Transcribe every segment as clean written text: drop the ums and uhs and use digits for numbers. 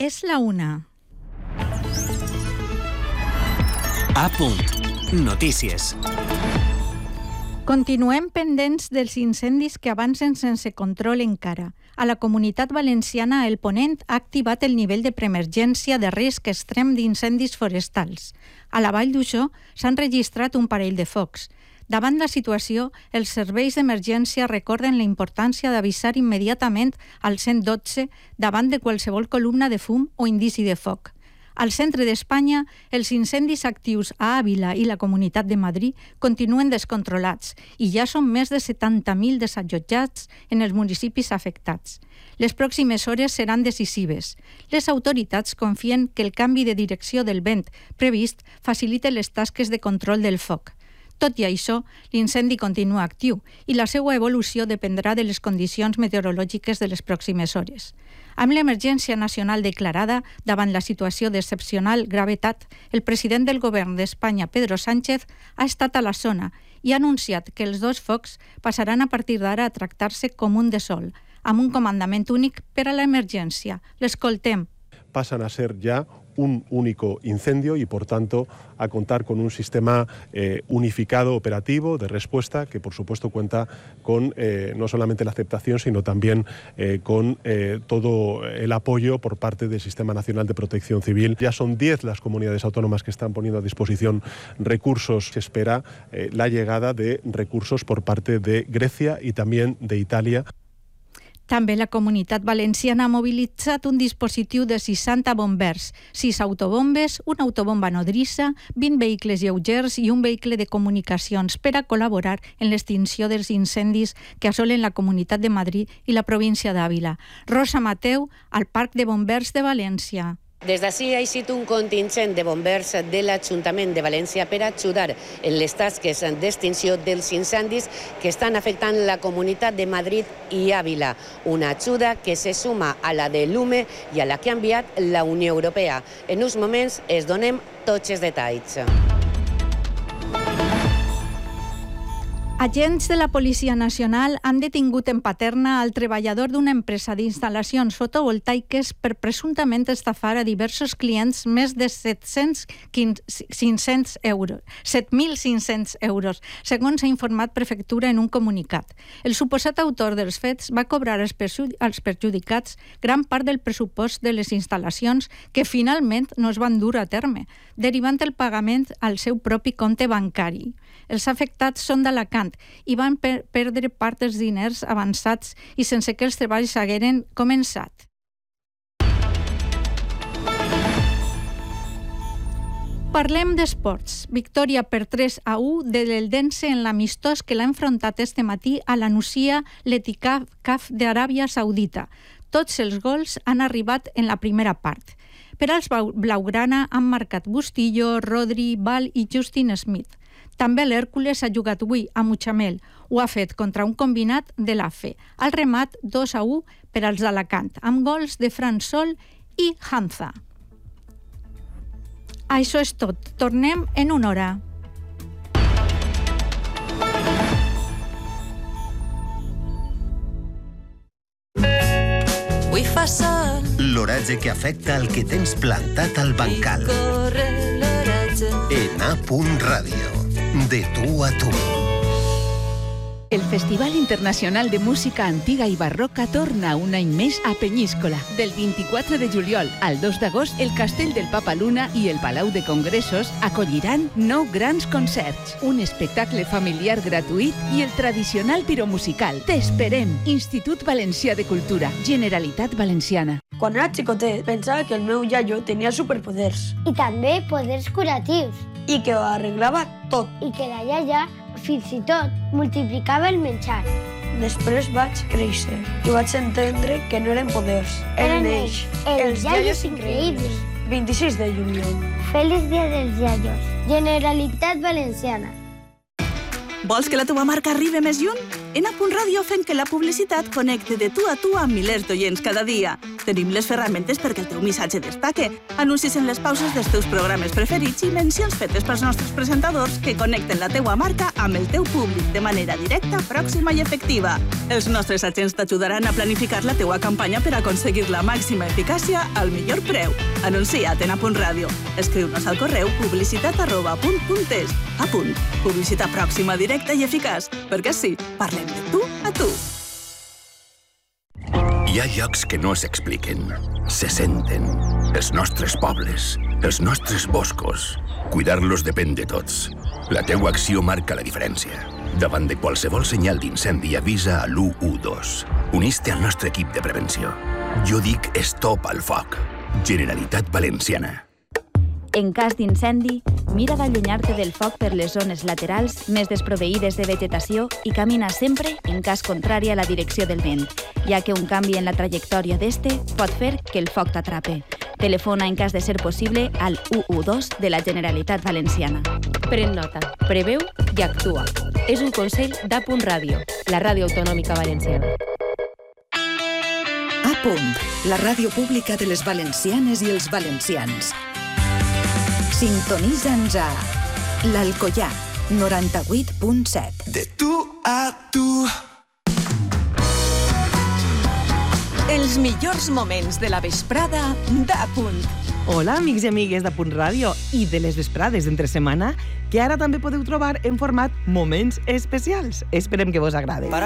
És la 1. A punt. Notícies. Continuem pendents dels incendis que avancen sense control encara. A la Comunitat Valenciana, el Ponent ha activat el nivell de preemergència de risc extrem d'incendis forestals. A la Vall d'Uixó s'han registrat un parell de focs. Davant la situació, els serveis d'emergència recorden la importància d'avisar immediatament al 112 davant de qualsevol columna de fum o indici de foc. Al centre d'Espanya, els incendis actius a Àvila i la Comunitat de Madrid continuen descontrolats i ja són més de 70.000 desallotjats en els municipis afectats. Les pròximes hores seran decisives. Les autoritats confien que el canvi de direcció del vent previst facilita les tasques de control del foc. Tot i això, l'incendi continua actiu i la seva evolució dependrà de les condicions meteorològiques de les pròximes hores. Amb l'emergència nacional declarada davant la situació d'excepcional gravetat, el president del govern d'Espanya, Pedro Sánchez, ha estat a la zona i ha anunciat que els dos focs passaran a partir d'ara a tractar-se com un de sol, amb un comandament únic per a l'emergència. L'escoltem. Pasan a ser ya un único incendio y, por tanto, a contar con un sistema unificado operativo de respuesta que, por supuesto, cuenta con no solamente la aceptación, sino también con todo el apoyo por parte del Sistema Nacional de Protección Civil. Ya son 10 las comunidades autónomas que están poniendo a disposición recursos. Se espera la llegada de recursos por parte de Grecia y también de Italia. També la Comunitat Valenciana ha mobilitzat un dispositiu de 60 bombers, 6 autobombes, una autobomba nodrissa, 20 vehicles lleugers i un vehicle de comunicacions per a col·laborar en l'extinció dels incendis que assolen la Comunitat de Madrid i la província d'Àvila. Rosa Mateu, al Parc de Bombers de València. Des d'ací ha eixit un contingent de bombers de l'Ajuntament de València per ajudar en les tasques d'extinció dels incendis que estan afectant la Comunitat de Madrid i Àvila. Una ajuda que se suma a la de l'UME i a la que ha enviat la Unió Europea. En uns moments es donem tots els detalls. Agents de la Policia Nacional han detingut en Paterna el treballador d'una empresa d'instal·lacions fotovoltaiques per presumptament estafar a diversos clients més de 7.500 euros, segons ha informat Prefectura en un comunicat. El suposat autor dels fets va cobrar als perjudicats gran part del pressupost de les instal·lacions que finalment no es van dur a terme, derivant el pagament al seu propi compte bancari. Els afectats són d'Alacant i van perdre part dels diners avançats i sense que els treballs hagueren començat. Parlem d'esports. Victòria per 3-1 de l'Eldense en l'amistós que l'ha enfrontat este matí a la Nusia l'Etikaf d'Aràbia Saudita. Tots els gols han arribat en la primera part. Per als blaugrana han marcat Bustillo, Rodri, Val i Justin Smith. També l'Hèrcules ha jugat avui a Mutxamel. Ho ha fet contra un combinat de l'AFE. Al remat 2-1 per als d'Alacant, amb gols de Fran Sol i Hanza. Això és tot. Tornem en una hora. Avui fa sol. L'oratge que afecta el que tens plantat al bancal. Corre l'oratge. En A Punt Ràdio. De tu a tu. El Festival Internacional de Música Antiga i Barroca torna un any més a Penyíscola. Del 24 de juliol al 2 d'agost, el Castell del Papa Luna i el Palau de Congressos acolliran 9 grans concerts, un espectacle familiar gratuït i el tradicional piromusical. T'esperem! Institut Valencià de Cultura, Generalitat Valenciana. Quan era xicotet, pensava que el meu iaio tenia superpoders. I també poders curatius. I que ho arreglava tot. I que la iaia fins i tot multiplicava el menjar. Després vaig créixer i vaig entendre que no eren poders. Eren ells, els iaios increïbles. 26 de juliol. Feliç dia dels iaios. Generalitat Valenciana. Vols que la teva marca arribi més lluny? En A.Radio fem que la publicitat connecte de tu a tu amb milers d'oients cada dia. Tenim les ferramentes perquè el teu missatge destaque, anuncis en les pauses dels teus programes preferits i mencions fetes pels nostres presentadors que connecten la teua marca amb el teu públic de manera directa, pròxima i efectiva. Els nostres agents t'ajudaran a planificar la teua campanya per aconseguir la màxima eficàcia al millor preu. Anuncia't en A.Radio. Escriu-nos al correu publicitat@punt.es. A punt. Publicitat pròxima, directa i eficaç. Perquè sí, parlem de tu a tu. Hi ha llocs que no s'expliquen, se senten. Els nostres pobles, els nostres boscos. Cuidar-los depèn de tots. La teua acció marca la diferència. Davant de qualsevol senyal d'incendi, avisa a l'112. Unís-te al nostre equip de prevenció. Jo dic stop al foc. Generalitat Valenciana. En cas d'incendi, mira d'allunyar-te del foc per les zones laterals més desproveïdes de vegetació i camina sempre en cas contrari a la direcció del vent, ja que un canvi en la trajectòria d'este pot fer que el foc t'atrape. Telefona en cas de ser possible al 112 de la Generalitat Valenciana. Pren nota, preveu i actua. És un consell d'A.Radio, la ràdio autonòmica valenciana. A punt, la ràdio pública de les valencianes i els valencians. Sintonitza'ns a l'Alcoià, 98.7. De tu a tu. Els millors moments de la vesprada d'A punt. Hola, amics i amigues d'A.Radio i de les vesprades d'entre setmana, que ara també podeu trobar en format Moments Especials. Esperem que vos agrade. Para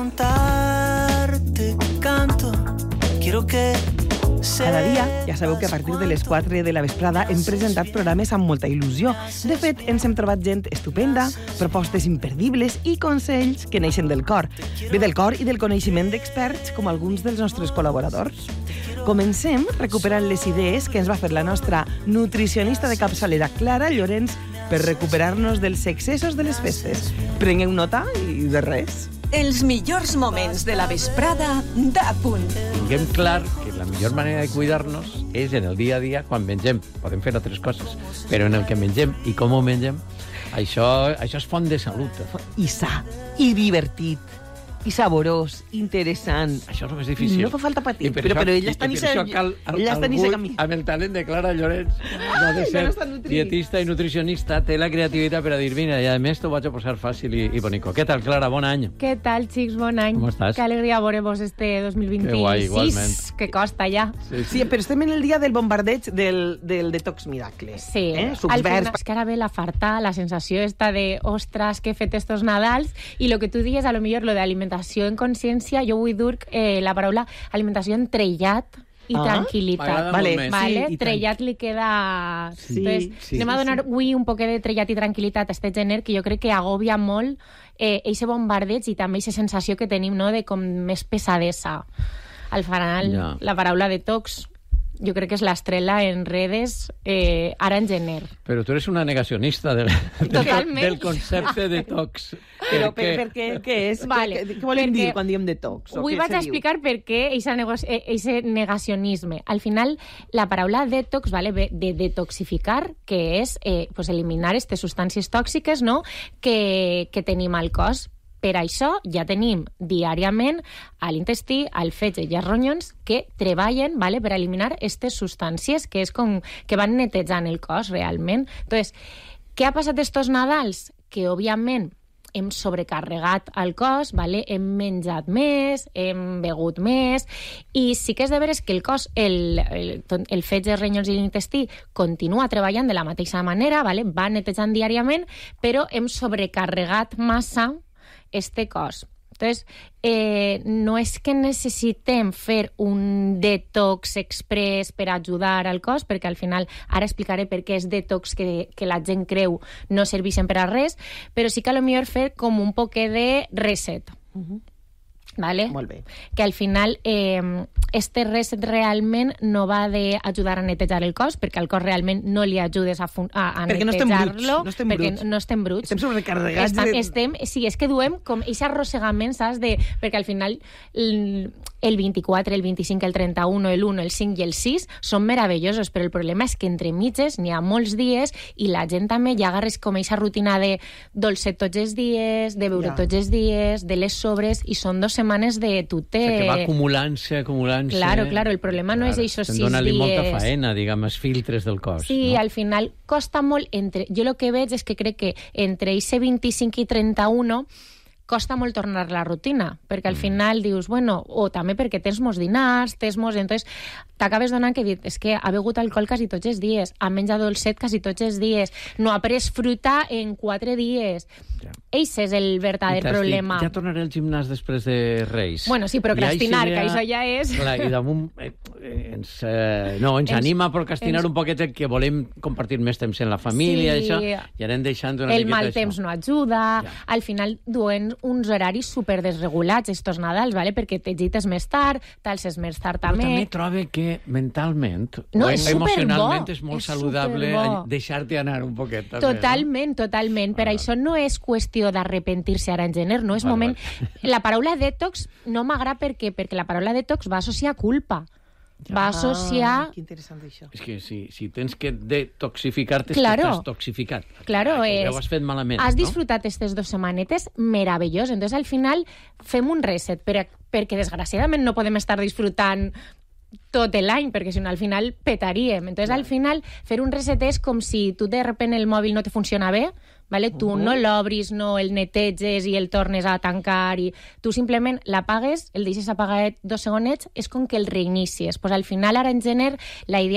contarte canto, quiero que... Cada dia, ja sabeu que a partir de les 4 de la vesprada hem presentat programes amb molta il·lusió. De fet, ens hem trobat gent estupenda, propostes imperdibles i consells que neixen del cor. Ve del cor i del coneixement d'experts com alguns dels nostres col·laboradors. Comencem recuperant les idees que ens va fer la nostra nutricionista de capçalera, Clara Llorenç, per recuperar-nos dels excessos de les festes. Prengueu nota i de res. Els millors moments de la vesprada d'A punt. Tinguem clar que la millor manera de cuidar-nos és en el dia a dia quan mengem. Podem fer altres coses, però en el que mengem i com ho mengem, això és font de salut. I sa, i divertit, i saborós, interessant. Això és el més difícil. No fa falta patir, per però ella està ni se camí. Amb el talent de Clara Llorenç, no de ser dietista i nutricionista, té la creativitat per a dir, mira, i a més t'ho vaig a posar fàcil i bonico. Què tal, Clara? Bon any. Què tal, xics? Bon any. Com estàs? Que alegria veure-vos este 2026. Que guai, igualment. Que costa ja. Sí, però estem en el dia del bombardeig del Detox Miracle. Sí. Sucs verds. És que ara ve la farta, la sensació esta de, ostres, que he fet estos Nadals, i lo que tu digues, a lo millor, lo de alimentació en consciència, jo vull dur la paraula alimentació en trellat i tranquil·litat. Vale. Sí, trellat li queda... Sí, Entonces, anem a donar avui un poquet de trellat i tranquil·litat a este gener, que jo crec que agobia molt eixe bombardeig i també eixa sensació que tenim, no?, de com més pesadesa. Al final, la paraula detox jo crec que és l'estrella en redes ara en gener. Però tu eres una negacionista del concepte detox. Però per què és? Vale, què volem dir quan diem detox? Avui vaig a explicar per què eixe negacionisme. Al final, la paraula detox ve de detoxificar, que és pues, eliminar aquestes substàncies tòxiques, no?, que tenim al cos. Per això ja tenim diàriament a l'intestí, al fetge i als ronyons que treballen per eliminar aquestes substàncies que és com que van netejant el cos realment. Entonces, què ha passat estos Nadals? Que, òbviament, hem sobrecarregat el cos, hem menjat més, hem begut més, i sí que és de veres que el cos, el fetge, els ronyons i l'intestí continua treballant de la mateixa manera, va netejant diàriament, però hem sobrecarregat massa este cos. Entonces, no és que necessitem fer un detox express per ajudar al cos, perquè al final, ara explicaré per què és detox que la gent creu no serveixen per a res, però sí que a lo millor fer com un poquet de reset. ¿Vale? Molt bé. Que al final este reset realment no va d'ajudar a netejar el cos, perquè al cos realment no li ajudes a netejar-lo, perquè no estem bruts. Estem sobrecarregats. Sí, és que duem com aquest arrossegament, saps? Perquè al final el 24, el 25, el 31, el 1, el 5 i el 6 són meravellosos, però el problema és que entre mitges n'hi ha molts dies i la gent també ja agarres com aquesta rutina de dolcet tots els dies, de beure tots els dies, de les sobres, i són 2 setmanes de tute... O sigui, que va acumulant-se. Claro, el problema no és això 6 dies. Dóna-li molta faena, diguem, els filtres del cos. Sí, no? Al final costa molt... Jo el que veig és que crec que entre ese 25 i 31 costa molt tornar a la rutina, perquè al final dius, bueno, o també perquè tens molts dinars, entonces t'acabes donant que és que ha begut alcohol quasi tots els dies, ha menjat dolcet quasi tots els dies, no ha pres fruita en 4 dies. Ese és el verdader problema. Ja tornaré al gimnàs després de Reis. Bueno, sí, procrastinar, que això ja és... Clar, i damunt ens anima a procrastinar un poquet que volem compartir més temps en la família, això, i anem deixant una miqueta el mal temps no ajuda, al final duen uns horaris super desregulats estos Nadals, ¿vale? Perquè t'agites més tard, t'alces més tard també. Però també trobo que mentalment o emocionalment és molt saludable deixar-te anar un poquet. També, totalment. Per això no és qüestió d'arrepentir-se ara en gener, no és moment... La paraula detox no m'agrada perquè la paraula detox va associar culpa. Va associar... Que interessant això. És que si tens que detoxificar-te, estàs toxificat. Claro, ho has fet malament. Has disfrutat aquestes 2 setmanetes meravellós. Entonces, al final, fem un reset, perquè desgraciadament no podem estar disfrutant tot l'any, perquè si no al final petaríem. Entonces, al final, fer un reset és com si tu de repente el mòbil no te funciona bé, ¿vale? Tu no l'obris, no el neteges i el tornes a tancar, i tu simplement l'apagues, el deixes apagat 2 segonets, és com que el reinicies. Pues al final, ara en gener, la idea